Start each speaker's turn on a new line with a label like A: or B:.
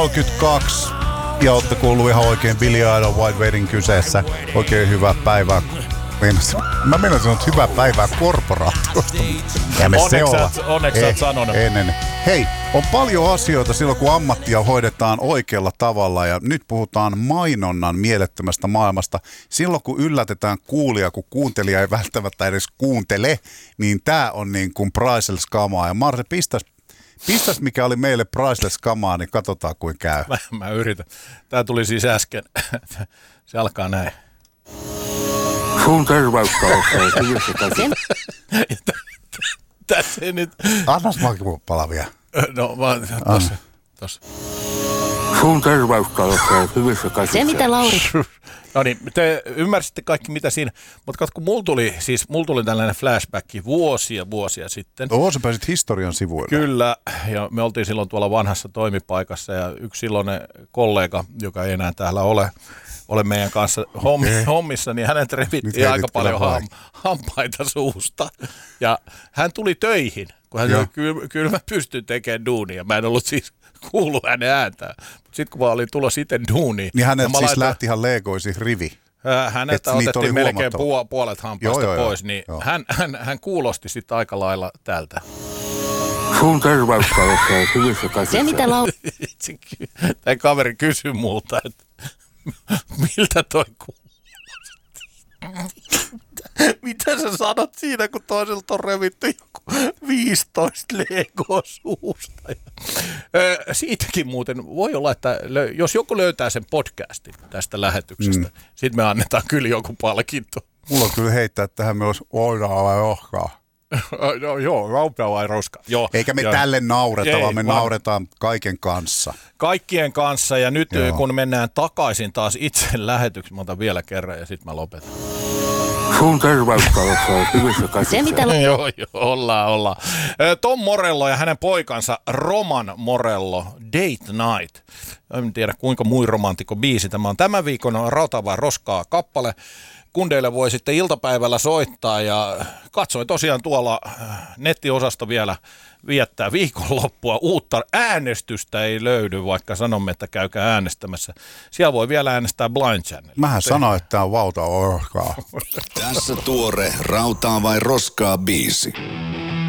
A: 8.32 ja olette kuullut ihan oikein Billy Idol White Wedding kyseessä. Oikein hyvää päivää. Mä menen sanoa, että hyvää päivää korporaatiosta.
B: Onneksi sä oot sanonut.
A: Hei, on paljon asioita silloin, kun ammattia hoidetaan oikealla tavalla ja nyt puhutaan mainonnan mielettömästä maailmasta. Silloin, kun yllätetään kuulija, kun kuuntelija ei välttämättä edes kuuntele, niin tää on niin kuin priceless kamaa. Ja Marse, pistäs mikä oli meille priceless kamaa, niin katsotaan kuin käy.
B: Mä yritän. Tää tuli siis äsken. Se alkaa näin.
C: Sun terveykkä on
B: Tässä ei nyt...
A: Annas palavia.
B: No, tossa.
C: Sun terveykkä on hyvissä käsissä.
D: Se mitä Lauri...
B: No niin, te ymmärsitte kaikki mitä siinä, mutta kun mulla tuli tällainen flashback vuosia sitten.
A: Sä pääsit historian sivuille.
B: Kyllä, ja me oltiin silloin tuolla vanhassa toimipaikassa ja yksi silloinen kollega, joka ei enää täällä ole meidän kanssa hommissa, niin hänet revittiin aika paljon hampaita suusta. Ja hän tuli töihin, kun hän sanoi, kyllä mä pystyn tekemään duunia. Mä en ollut siis kuullut hänen ääntään. Sitten kun mä olin tulossa itse duuniin.
A: Niin hänet siis lähti ihan leegoisi rivi.
B: Häneltä otettiin melkein puolet hampaista pois, niin hän kuulosti sitten aika lailla tältä.
C: Sun terveykkä on hyvissä käsissä.
D: Se mitä Lauri...
B: Tämä kaveri kysyi multa, että miltä toi kuulostaa? Mitä sä sanot siinä, kun toiselta on revitty joku 15 legoa suusta? Siitäkin muuten voi olla, että jos joku löytää sen podcastin tästä lähetyksestä, sitten me annetaan kyllä joku palkinto.
A: Mulla on kyllä heittää tähän myös oiraa vai rohkaa.
B: No, joo, raupea vai roska. Joo,
A: eikä me tälle naureta, vaan me nauretaan kaiken kanssa.
B: Kaikkien kanssa ja nyt kun mennään takaisin taas itse lähetyksi, mä otan vielä kerran ja sitten mä lopetan.
C: Sun terveykkä on hyvissä käsissä.
D: Se mitä...
B: Joo, ollaan. Tom Morello ja hänen poikansa Roman Morello, Date Night. En tiedä kuinka mui romantikko biisi tämä on. Tämän viikon Rautaa vai roskaa -kappale. Kundeille voi sitten iltapäivällä soittaa ja katsoin tosiaan tuolla nettiosasto vielä viettää viikonloppua. Uutta äänestystä ei löydy, vaikka sanomme, että käykää äänestämässä. Siellä voi vielä äänestää Blind Channel.
A: Mähän sanoin, että tämä on Vauta Orkaa.
E: Tässä tuore Rautaa vai roskaa -biisi.